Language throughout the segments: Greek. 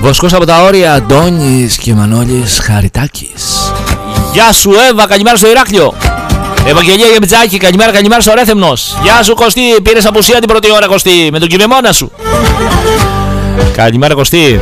Βοσκός από τα όρια, Αντώνης και Μανώλης Χαριτάκης. Γεια σου Εύα, καλημέρα στο Ηράκλειο. Ευαγγελία Γεμιτζάκη, καλημέρα στο Ρέθεμνος. Γεια σου Κωστή, πήρες απουσία την πρώτη ώρα Κωστή, με τον κυμεμόνα σου. Καλημέρα Κωστή.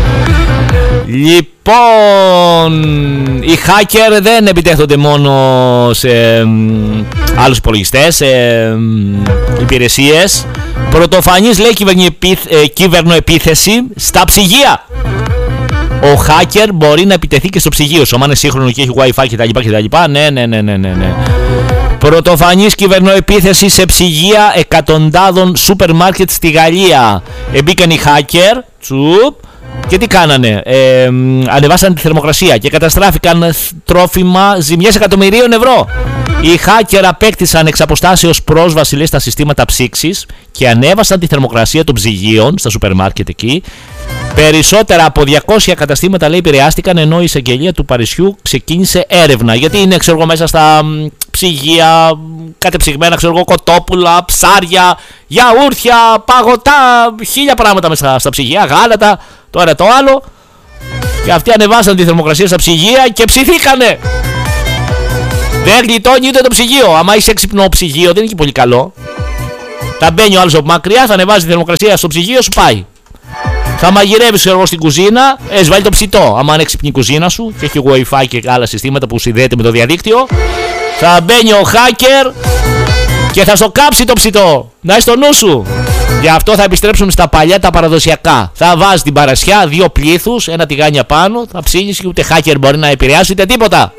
Λοιπόν, οι hacker δεν επιτέθονται μόνο σε άλλους υπολογιστές, σε υπηρεσίες. Πρωτοφανής λέει κυβερνοεπίθεση στα ψυγεία. Ο hacker μπορεί να επιτεθεί και στο ψυγείο σου, άμα είναι σύγχρονο και έχει wifi κτλ. Ναι. Πρωτοφανής κυβερνοεπίθεση σε ψυγεία εκατοντάδων σούπερ μάρκετ στη Γαλλία. Μπήκαν οι hacker, και τι κάνανε, ανεβάσαν τη θερμοκρασία και καταστράφηκαν τρόφιμα, ζημιές εκατομμυρίων ευρώ. Οι hacker απέκτησαν εξ αποστάσεως πρόσβαση λέει, στα συστήματα ψήξης και ανέβασαν τη θερμοκρασία των ψυγείων στα σούπερ μάρκετ εκεί. Περισσότερα από 200 καταστήματα λέει επηρεάστηκαν, ενώ η εισαγγελία του Παρισιού ξεκίνησε έρευνα. Γιατί είναι ξέρω εγώ μέσα στα ψυγεία κατεψυγμένα, ξέρω εγώ, κοτόπουλα, ψάρια, γιαούρτια, παγωτά, 1000 πράγματα μέσα στα ψυγεία, γάλατα, τώρα το άλλο. Και αυτοί ανεβάσαν τη θερμοκρασία στα ψυγεία και ψηθήκανε. Δεν γλιτώνει ούτε το ψυγείο. Άμα είσαι έξυπνο ψυγείο, δεν είναι και πολύ καλό. Θα μπαίνει ο άλλος από μακριά, θα ανεβάζει τη θερμοκρασία στο ψυγείο, σου πάει. Θα μαγειρεύεις εγώ στην κουζίνα, βάλει το ψητό. Άμα είναι έξυπνη η κουζίνα σου και έχει wifi και άλλα συστήματα που συνδέεται με το διαδίκτυο, θα μπαίνει ο hacker και θα στο κάψει το ψητό. Να είσαι στο νου σου. Γι' αυτό θα επιστρέψουμε στα παλιά τα παραδοσιακά. Θα βάζει την παρασιά, 2 πλήθους, ένα τηγάνι απάνω, θα ψήνεις και ούτε hacker μπορεί να επηρεάσει ούτε τίποτα.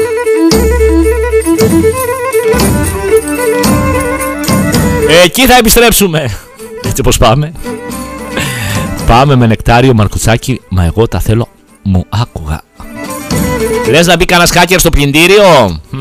Εκεί θα επιστρέψουμε. Έτσι όπως πάμε. Πάμε με νεκτάριο μαρκουτσάκι, μα εγώ τα θέλω μου άκουγα. Λες να μπει κανένας hacker στο πλυντήριο?